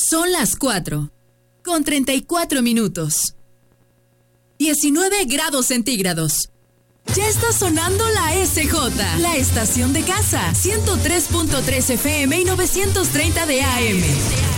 Son las 4:34. 19 grados centígrados. Ya está sonando la SJ, la estación de casa, 103.3 FM y 930 de AM.